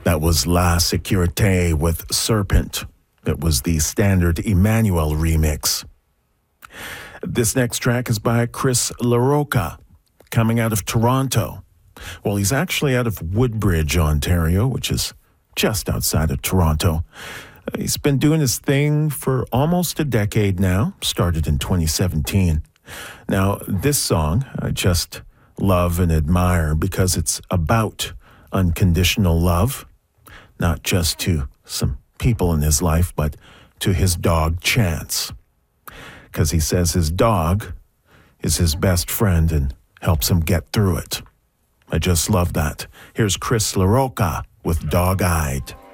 That was La Sécurité with Serpent. It was the standard Emmanuel remix. This next track is by Chris LaRocca, coming out of Toronto. Well, he's actually out of Woodbridge, Ontario, which is just outside of Toronto. He's been doing his thing for almost a decade now, started in 2017. Now, this song I just love and admire because it's about unconditional love, not just to some people in his life, but to his dog Chance. Because he says his dog is his best friend and helps him get through it. I just love that. Here's Chris LaRocca with Dog-Eyed.